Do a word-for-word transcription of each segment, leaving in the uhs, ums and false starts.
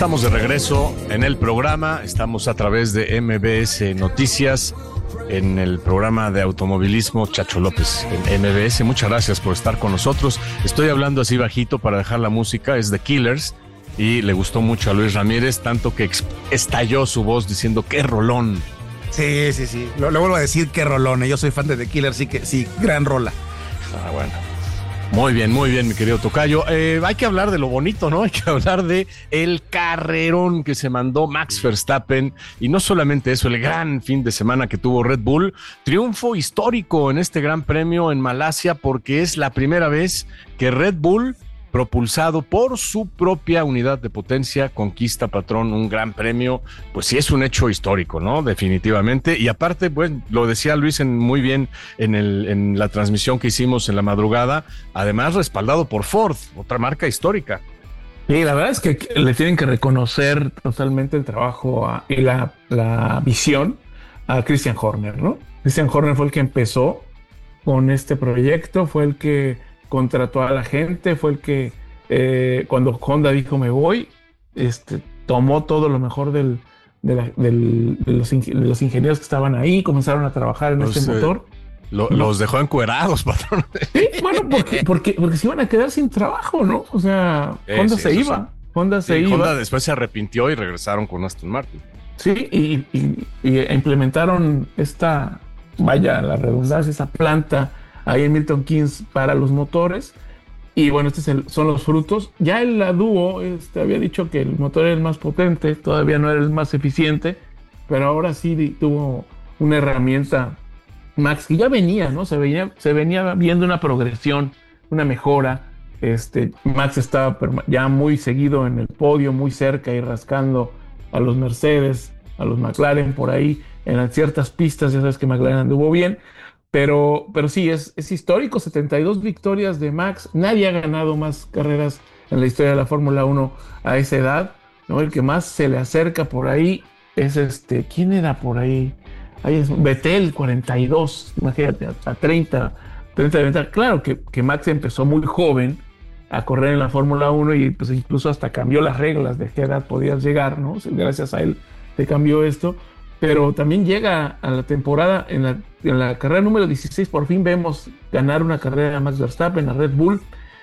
estamos de regreso en el programa, estamos a través de M B S Noticias, en el programa de automovilismo Chacho López en M B S. Muchas gracias por estar con nosotros. Estoy hablando así bajito para dejar la música, es The Killers, y le gustó mucho a Luis Ramírez, tanto que estalló su voz diciendo ¡qué rolón! Sí, sí, sí, lo, lo vuelvo a decir, qué rolón. Yo soy fan de The Killers, sí que sí, gran rola. Ah, bueno. Muy bien, muy bien, mi querido tocayo. Eh, hay que hablar de lo bonito, ¿no? Hay que hablar de el carrerón que se mandó Max Verstappen, y no solamente eso, el gran fin de semana que tuvo Red Bull. Triunfo histórico en este Gran Premio en Malasia, porque es la primera vez que Red Bull, propulsado por su propia unidad de potencia, conquista, patrón, un gran premio. Pues sí, es un hecho histórico, ¿no? Definitivamente. Y aparte, pues, lo decía Luis en, muy bien en, el, en la transmisión que hicimos en la madrugada, además respaldado por Ford, otra marca histórica. Sí, la verdad es que le tienen que reconocer totalmente el trabajo a, y la, la visión a Christian Horner, ¿no? Christian Horner fue el que empezó con este proyecto, fue el que contrató a la gente, fue el que eh, cuando Honda dijo me voy, este, tomó todo lo mejor del, de, la, del, de, los de los ingenieros que estaban ahí, comenzaron a trabajar en los, este eh, motor. Lo, ¿no? Los dejó encuerados, patrón. Sí, bueno, porque, porque, porque se iban a quedar sin trabajo, ¿no? O sea, eh, Honda sí, se iba. Sí. Honda se sí, iba. Honda después se arrepintió y regresaron con Aston Martin. Sí, y, y, y implementaron esta, vaya, la redundancia, esa planta ahí en Milton Keynes para los motores. Y bueno, estos son los frutos. Ya el la Duo este, había dicho que el motor era el más potente, todavía no era el más eficiente, pero ahora sí tuvo una herramienta Max que ya venía, ¿no? Se venía, se venía viendo una progresión, una mejora. Este, Max estaba ya muy seguido en el podio, muy cerca y rascando a los Mercedes, a los McLaren por ahí, en ciertas pistas. Ya sabes que McLaren anduvo bien. Pero, pero sí, es, es histórico, setenta y dos victorias de Max. Nadie ha ganado más carreras en la historia de la Fórmula uno a esa edad, ¿no? El que más se le acerca por ahí es este, ¿quién era por ahí? Ahí es Vettel, cuarenta y dos, imagínate, a treinta, treinta de ventaja. Claro que, que Max empezó muy joven a correr en la Fórmula uno y pues incluso hasta cambió las reglas de qué edad podías llegar, ¿no? Gracias a él se cambió esto. Pero también llega a la temporada, en la, en la carrera número dieciséis, por fin vemos ganar una carrera a Max Verstappen, a Red Bull.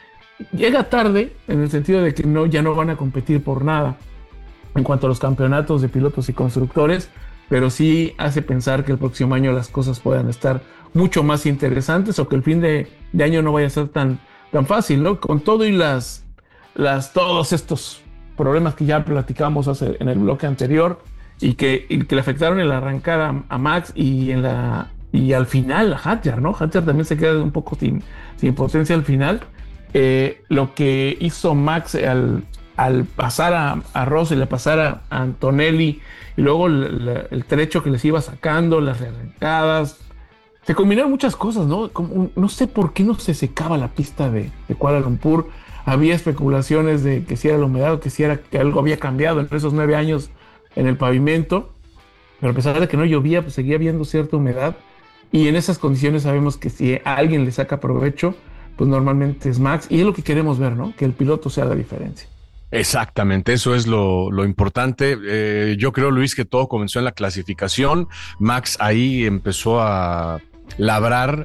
Llega tarde, en el sentido de que no, ya no van a competir por nada en cuanto a los campeonatos de pilotos y constructores, pero sí hace pensar que el próximo año las cosas puedan estar mucho más interesantes, o que el fin de, de año no vaya a ser tan, tan fácil, ¿no? Con todo y las, las, todos estos problemas que ya platicamos hace, en el bloque anterior, y que, y que le afectaron en la arrancada a, a Max y en la y al final a Hadjar, ¿no? Hadjar también se queda un poco sin, sin potencia al final. Eh, lo que hizo Max al, al pasar a, a Russell, al pasar a, a Antonelli, y luego el, el trecho que les iba sacando, las rearrancadas, se combinaron muchas cosas, ¿no? Como, no sé por qué no se secaba la pista de, de Kuala Lumpur. Había especulaciones de que si era la humedad o que si era que algo había cambiado en esos nueve años en el pavimento, pero a pesar de que no llovía, pues seguía habiendo cierta humedad, y en esas condiciones sabemos que si a alguien le saca provecho, pues normalmente es Max, y es lo que queremos ver, ¿no? Que el piloto sea la diferencia. Exactamente, eso es lo, lo importante. Eh, yo creo, Luis, que todo comenzó en la clasificación. Max ahí empezó a labrar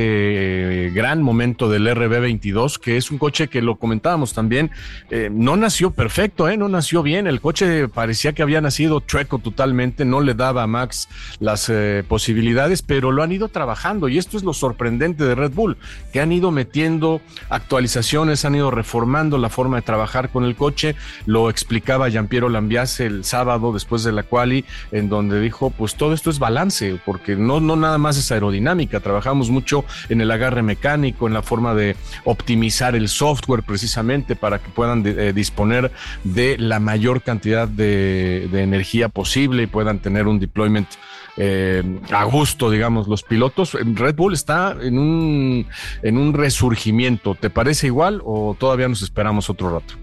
este gran momento del R B veintidós, que es un coche que lo comentábamos también, eh, no nació perfecto, eh, no nació bien. El coche parecía que había nacido chueco totalmente, no le daba a Max las eh, posibilidades, pero lo han ido trabajando, y esto es lo sorprendente de Red Bull, que han ido metiendo actualizaciones, han ido reformando la forma de trabajar con el coche. Lo explicaba Giampiero Lambiase el sábado después de la quali, en donde dijo, pues todo esto es balance, porque no, no nada más es aerodinámica. Trabajamos mucho en el agarre mecánico, en la forma de optimizar el software precisamente para que puedan de, eh, disponer de la mayor cantidad de, de energía posible y puedan tener un deployment eh, a gusto, digamos, los pilotos. Red Bull está en un, en un resurgimiento. ¿Te parece igual o todavía nos esperamos otro rato?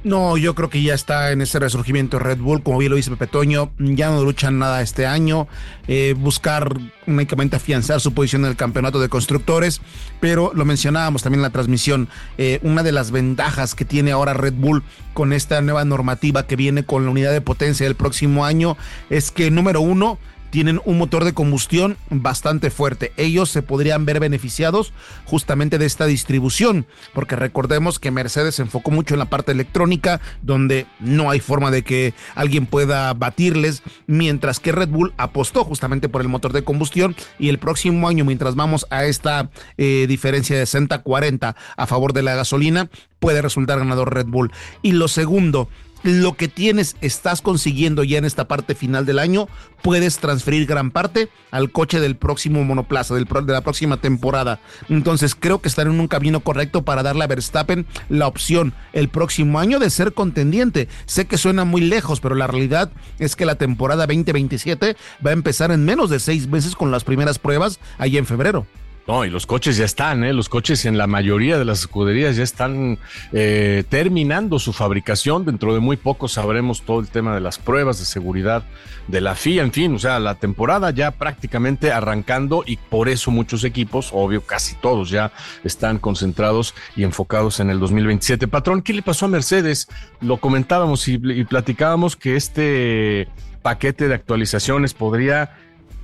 No, yo creo que ya está en ese resurgimiento Red Bull, como bien lo dice Pepe Toño, ya no luchan nada este año, eh, buscar únicamente afianzar su posición en el campeonato de constructores, pero lo mencionábamos también en la transmisión, eh, una de las ventajas que tiene ahora Red Bull con esta nueva normativa que viene con la unidad de potencia del próximo año es que, número uno, tienen un motor de combustión bastante fuerte. Ellos se podrían ver beneficiados justamente de esta distribución, porque recordemos que Mercedes se enfocó mucho en la parte electrónica, donde no hay forma de que alguien pueda batirles, mientras que Red Bull apostó justamente por el motor de combustión, y el próximo año, mientras vamos a esta eh, diferencia de sesenta cuarenta a favor de la gasolina, puede resultar ganador Red Bull. Y lo segundo, lo que tienes, estás consiguiendo ya en esta parte final del año, puedes transferir gran parte al coche del próximo monoplaza, del, de la próxima temporada. Entonces creo que están en un camino correcto para darle a Verstappen la opción el próximo año de ser contendiente. Sé que suena muy lejos, pero la realidad es que la temporada veinte veintisiete va a empezar en menos de seis meses con las primeras pruebas allá en febrero. No, y los coches ya están, ¿eh? Los coches en la mayoría de las escuderías ya están eh, terminando su fabricación. Dentro de muy poco sabremos todo el tema de las pruebas de seguridad de la F I A, en fin, o sea, la temporada ya prácticamente arrancando, y por eso muchos equipos, obvio, casi todos ya están concentrados y enfocados en el dos mil veintisiete. Patrón, ¿qué le pasó a Mercedes? Lo comentábamos y, y platicábamos que este paquete de actualizaciones podría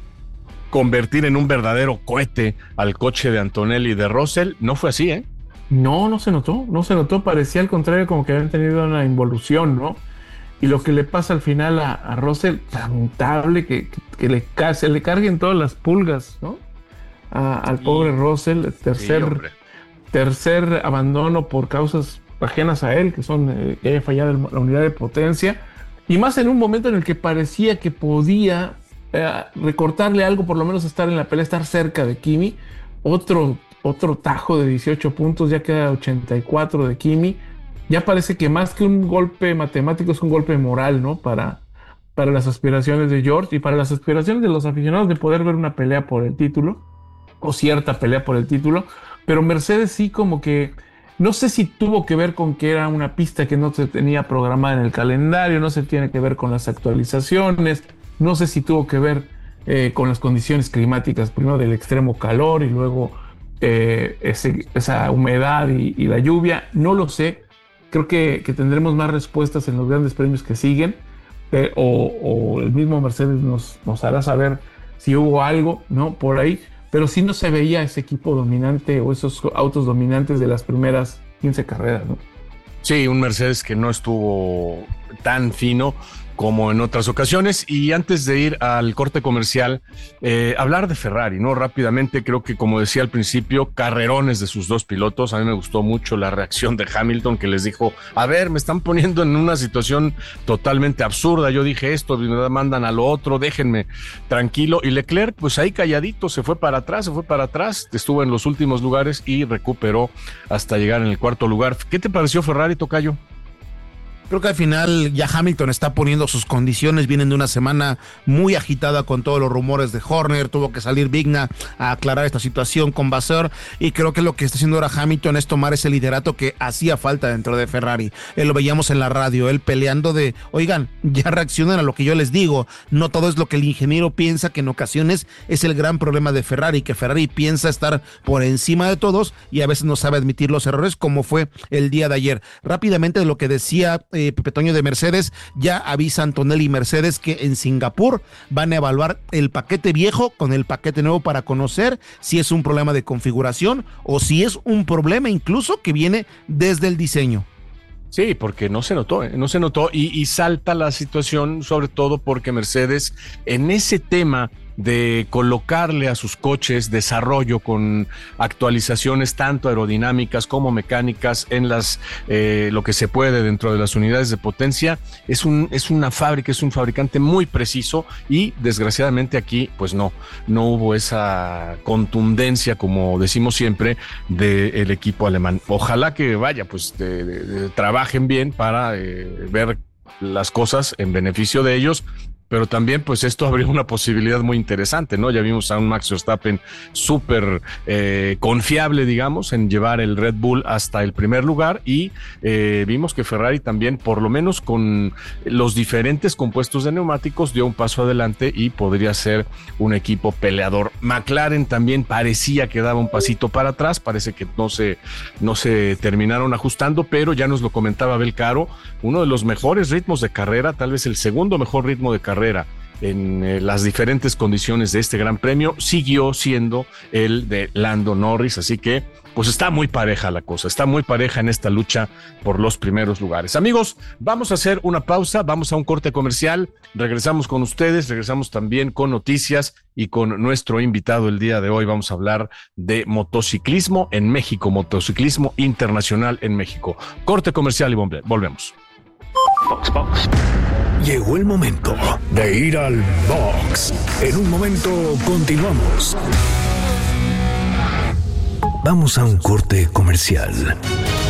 convertir en un verdadero cohete al coche de Antonelli y de Russell. No fue así, ¿eh? No, no se notó, no se notó, parecía al contrario como que habían tenido una involución, ¿no? Y lo que le pasa al final a, a Russell, lamentable que, que, que le, se le carguen todas las pulgas, ¿no? A, al sí. pobre Russell, tercer, sí, tercer abandono por causas ajenas a él, que son eh, que haya fallado la unidad de potencia, y más en un momento en el que parecía que podía Eh, recortarle algo, por lo menos estar en la pelea, estar cerca de Kimi. Otro, otro tajo de dieciocho puntos, ya queda ochenta y cuatro de Kimi. Ya parece que más que un golpe matemático es un golpe moral, ¿no? Para, para las aspiraciones de George y para las aspiraciones de los aficionados de poder ver una pelea por el título, o cierta pelea por el título. Pero Mercedes sí, como que no sé si tuvo que ver con que era una pista que no se tenía programada en el calendario, no se tiene que ver con las actualizaciones. No sé si tuvo que ver eh, con las condiciones climáticas, primero del extremo calor y luego eh, ese, esa humedad y, y la lluvia. No lo sé. Creo que, que tendremos más respuestas en los grandes premios que siguen. Eh, o, o el mismo Mercedes nos, nos hará saber si hubo algo, ¿no? Por ahí. Pero sí no se veía ese equipo dominante o esos autos dominantes de las primeras quince carreras, ¿no? Sí, un Mercedes que no estuvo tan fino como en otras ocasiones. Y antes de ir al corte comercial, eh, hablar de Ferrari, ¿no? Rápidamente, creo que, como decía al principio, carrerones de sus dos pilotos. A mí me gustó mucho la reacción de Hamilton, que les dijo, a ver, me están poniendo en una situación totalmente absurda, yo dije esto, me mandan a lo otro, déjenme tranquilo. Y Leclerc, pues ahí calladito, se fue para atrás, se fue para atrás, estuvo en los últimos lugares y recuperó hasta llegar en el cuarto lugar. ¿Qué te pareció Ferrari, tocayo? Creo que al final ya Hamilton está poniendo sus condiciones, vienen de una semana muy agitada con todos los rumores de Horner, tuvo que salir Vigna a aclarar esta situación con Vasseur, y creo que lo que está haciendo ahora Hamilton es tomar ese liderato que hacía falta dentro de Ferrari. Él lo veíamos en la radio, él peleando de, oigan, ya reaccionan a lo que yo les digo, no todo es lo que el ingeniero piensa, que en ocasiones es el gran problema de Ferrari, que Ferrari piensa estar por encima de todos y a veces no sabe admitir los errores, como fue el día de ayer. Rápidamente, de lo que decía eh, Pepe Toño de Mercedes, ya avisa Antonelli y Mercedes que en Singapur van a evaluar el paquete viejo con el paquete nuevo para conocer si es un problema de configuración o si es un problema incluso que viene desde el diseño. Sí, porque no se notó, ¿eh? no se notó y, y salta la situación, sobre todo porque Mercedes en ese tema de colocarle a sus coches desarrollo con actualizaciones tanto aerodinámicas como mecánicas en las eh, lo que se puede dentro de las unidades de potencia, es un es una fábrica, es un fabricante muy preciso y desgraciadamente aquí pues no, no hubo esa contundencia, como decimos siempre, del equipo alemán. Ojalá que vaya, pues de, de, de, trabajen bien para eh, ver las cosas en beneficio de ellos pero también pues esto abrió una posibilidad muy interesante, ¿no? Ya vimos a un Max Verstappen súper eh, confiable, digamos, en llevar el Red Bull hasta el primer lugar, y eh, vimos que Ferrari también, por lo menos con los diferentes compuestos de neumáticos, dio un paso adelante y podría ser un equipo peleador. McLaren también parecía que daba un pasito para atrás, parece que no se, no se terminaron ajustando, pero ya nos lo comentaba Abel Caro, uno de los mejores ritmos de carrera, tal vez el segundo mejor ritmo de carrera en eh, las diferentes condiciones de este Gran Premio, siguió siendo el de Lando Norris, así que pues está muy pareja la cosa, está muy pareja en esta lucha por los primeros lugares. Amigos, vamos a hacer una pausa, vamos a un corte comercial, regresamos con ustedes, regresamos también con noticias y con nuestro invitado el día de hoy. Vamos a hablar de motociclismo en México, motociclismo internacional en México. Corte comercial y volvemos. Box, box. Llegó el momento de ir al box. En un momento continuamos. Vamos a un corte comercial.